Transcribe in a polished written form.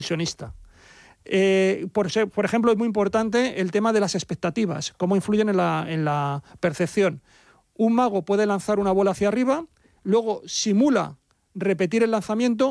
ilusionista. Por ejemplo, es muy importante el tema de las expectativas, cómo influyen en la percepción. Un mago puede lanzar una bola hacia arriba, luego simula repetir el lanzamiento